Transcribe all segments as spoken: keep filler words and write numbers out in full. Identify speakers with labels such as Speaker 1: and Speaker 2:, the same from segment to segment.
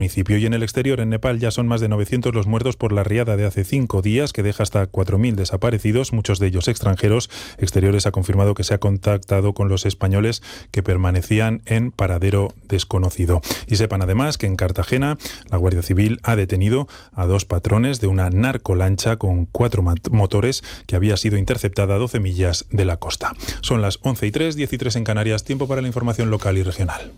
Speaker 1: municipio. Y en el exterior, en Nepal, ya son más de novecientos los muertos por la riada de hace cinco días, que deja hasta cuatro mil desaparecidos, muchos de ellos extranjeros. Exteriores ha confirmado que se ha contactado con los españoles que permanecían en paradero desconocido. Y sepan además que en Cartagena la Guardia Civil ha detenido a dos patrones de una narcolancha con cuatro motores que había sido interceptada a doce millas de la costa. Son las once y tres, diez y tres en Canarias. Tiempo para la información local y regional.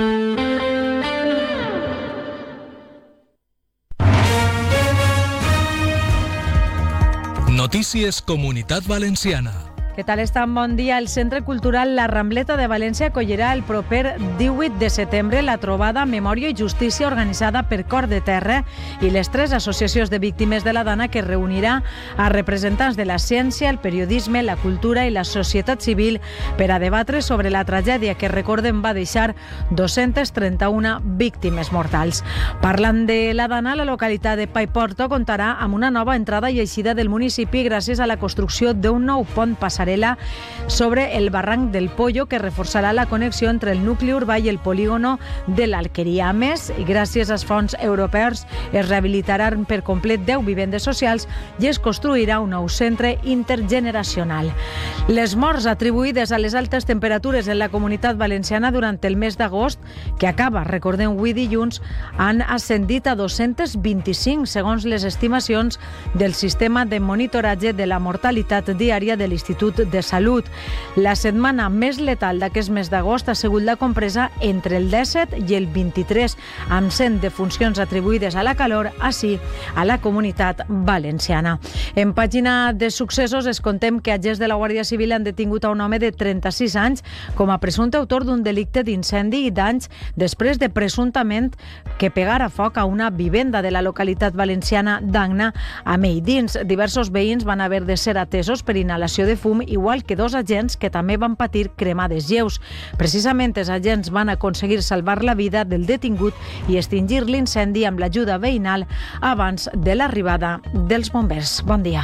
Speaker 2: Notícies Comunitat Valenciana.
Speaker 3: Què tal estan? Bon dia. El Centre Cultural La Rambleta de València acollirà el proper divuit de setembre la trobada Memòria i Justícia organitzada per Cor de Terra i les tres associacions de víctimes de la dana, que reunirà a representants de la ciència, el periodisme, la cultura i la societat civil per a debatre sobre la tragèdia que, recordem, va deixar dos-centes trenta-una víctimes mortals. Parlant de la dana, la localitat de Paiporto comptarà amb una nova entrada i eixida del municipi gràcies a la construcció d'un nou pont passarel·la sobre el barranc del Pollo, que reforçarà la connexió entre el nucli urbà i el polígono de l'Alqueria. A més, i gràcies als fons europeus, es rehabilitaran per complet deu vivendes socials i es construirà un nou centre intergeneracional. Les morts atribuïdes a les altes temperatures en la Comunitat Valenciana durant el mes d'agost, que acaba, recordem, avui dilluns, han ascendit a dos-centes vint-i-cinc, segons les estimacions del sistema de monitoratge de la mortalitat diària de l'Institut de Salut. La setmana més letal d'aquest mes d'agost ha sigut la compresa entre el disset i el vint-i-tres, amb cent defuncions atribuïdes a la calor, així a la Comunitat Valenciana. En pàgina de successos es contem que agents de la Guàrdia Civil han detingut a un home de trenta-sis anys com a presumpte autor d'un delicte d'incendi i danys després de presumptament que pegara foc a una vivenda de la localitat valenciana d'Agna a Meidins. Diversos veïns van haver de ser atesos per inhalació de fum, igual que dos agents que també van patir cremades lleus. Precisament els agents van aconseguir salvar la vida del detingut i extingir l'incendi amb l'ajuda veïnal abans de l'arribada dels bombers. Bon dia.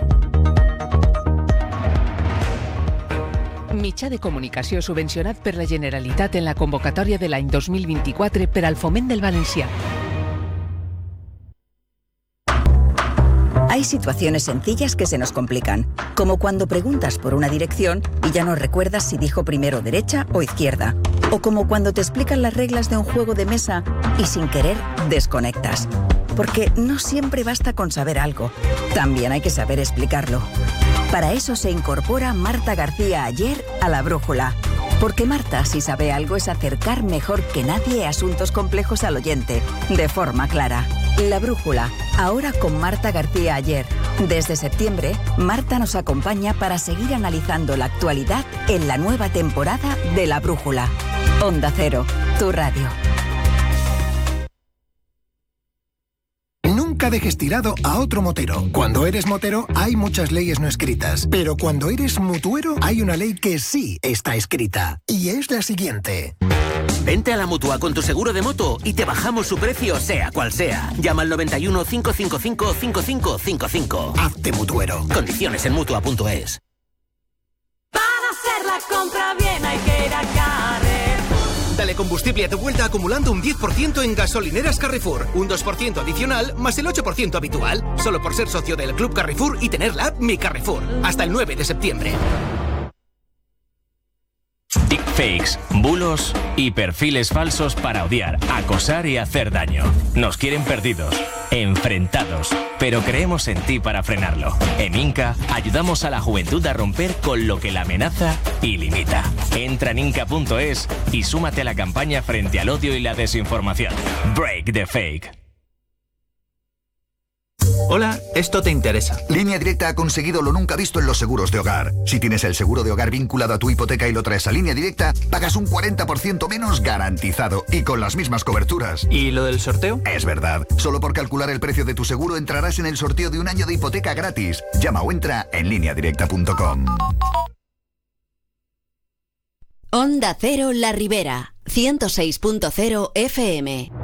Speaker 4: Mitjà de comunicació subvencionat per la Generalitat en la convocatòria de l'any dos mil vint-i-quatre per al foment del valencià.
Speaker 5: Hay situaciones sencillas que se nos complican, como cuando preguntas por una dirección y ya no recuerdas si dijo primero derecha o izquierda, o como cuando te explican las reglas de un juego de mesa y sin querer desconectas. Porque no siempre basta con saber algo, también hay que saber explicarlo. Para eso se incorpora Marta García Ayer a La Brújula. Porque Marta, si sabe algo, es acercar mejor que nadie asuntos complejos al oyente, de forma clara. La Brújula, ahora con Marta García Ayer. Desde septiembre, Marta nos acompaña para seguir analizando la actualidad en la nueva temporada de La Brújula. Onda Cero, tu radio.
Speaker 6: Nunca dejes tirado a otro motero. Cuando eres motero hay muchas leyes no escritas, pero cuando eres mutuero hay una ley que sí está escrita, y es la siguiente.
Speaker 7: Vente a la Mutua con tu seguro de moto y te bajamos su precio sea cual sea. Llama al noventa y uno, cinco cinco cinco, cinco cinco cinco cinco.
Speaker 6: Hazte mutuero.
Speaker 7: Condiciones en mutua punto es.
Speaker 8: Para hacer la compra bien hay que ir a Carrer.
Speaker 9: Dale combustible a tu vuelta acumulando un diez por ciento en gasolineras Carrefour. Un dos por ciento adicional más el ocho por ciento habitual. Solo por ser socio del Club Carrefour y tener la app Mi Carrefour. Hasta el nueve de septiembre.
Speaker 10: Deepfakes, bulos y perfiles falsos para odiar, acosar y hacer daño. Nos quieren perdidos, enfrentados, pero creemos en ti para frenarlo. En Inca ayudamos a la juventud a romper con lo que la amenaza y limita. Entra en inca punto es y súmate a la campaña frente al odio y la desinformación. Break the fake.
Speaker 11: Hola, esto te interesa.
Speaker 12: Línea Directa ha conseguido lo nunca visto en los seguros de hogar. Si tienes el seguro de hogar vinculado a tu hipoteca y lo traes a Línea Directa, pagas un cuarenta por ciento menos garantizado y con las mismas coberturas.
Speaker 11: ¿Y lo del sorteo?
Speaker 12: Es verdad. Solo por calcular el precio de tu seguro entrarás en el sorteo de un año de hipoteca gratis. Llama o entra en línea directa punto com.
Speaker 13: Onda Cero La Ribera, ciento seis punto cero F M.